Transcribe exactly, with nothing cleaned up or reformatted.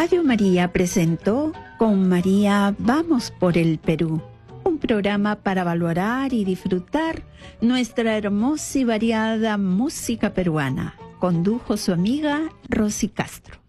Radio María presentó Con María Vamos por el Perú, un programa para valorar y disfrutar nuestra hermosa y variada música peruana. Condujo su amiga Rosy Castro.